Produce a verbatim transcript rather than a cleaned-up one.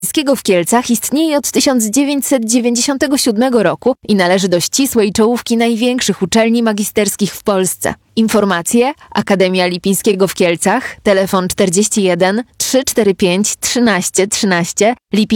Lipińskiego w Kielcach istnieje od tysiąc dziewięćset dziewięćdziesiątego siódmego roku i należy do ścisłej czołówki największych uczelni magisterskich w Polsce. Informacje: Akademia Lipińskiego w Kielcach, telefon czterdzieści jeden trzysta czterdzieści pięć trzynaście trzynaście, Lipiński